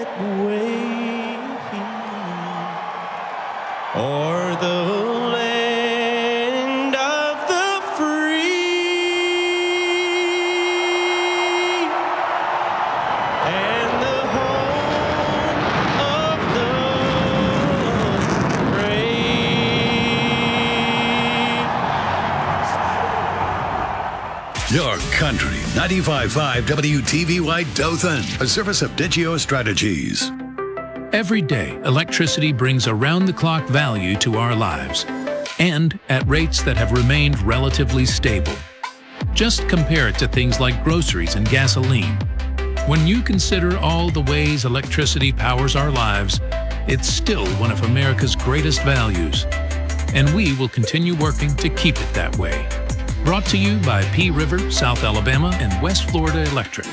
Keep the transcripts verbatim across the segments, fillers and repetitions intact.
way, or the land of the free, and the home of the brave. Your country, ninety-five point five W T V Y Dothan, a service of Digio Strategies. Every day, electricity brings around-the-clock value to our lives, and at rates that have remained relatively stable. Just compare it to things like groceries and gasoline. When you consider all the ways electricity powers our lives, it's still one of America's greatest values, and we will continue working to keep it that way. Brought to you by P River, South Alabama, and West Florida Electric.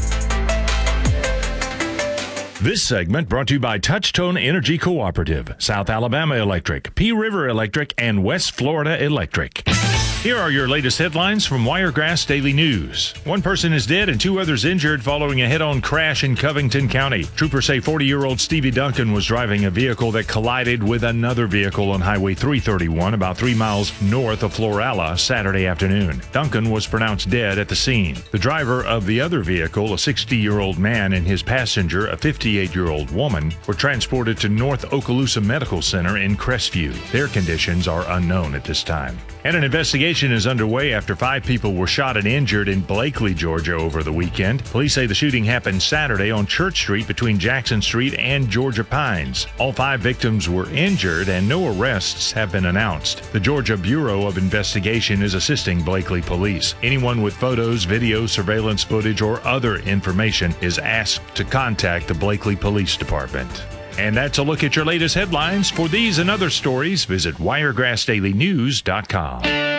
This segment brought to you by Touchtone Energy Cooperative, South Alabama Electric, P River Electric, and West Florida Electric. Here are your latest headlines from Wiregrass Daily News. One person is dead and two others injured following a head-on crash in Covington County. Troopers say forty-year-old Stevie Duncan was driving a vehicle that collided with another vehicle on Highway three thirty-one about three miles north of Florala Saturday afternoon. Duncan was pronounced dead at the scene. The driver of the other vehicle, a sixty-year-old man, and his passenger, a fifty-eight-year-old woman, were transported to North Okaloosa Medical Center in Crestview. Their conditions are unknown at this time. And an investigation is underway after five people were shot and injured in Blakely, Georgia over the weekend. Police say the shooting happened Saturday on Church Street between Jackson Street and Georgia Pines. All five victims were injured and no arrests have been announced. The Georgia Bureau of Investigation is assisting Blakely police. Anyone with photos, video, surveillance footage, or other information is asked to contact the Blakely Police Department. And that's a look at your latest headlines. For these and other stories, visit wiregrass daily news dot com.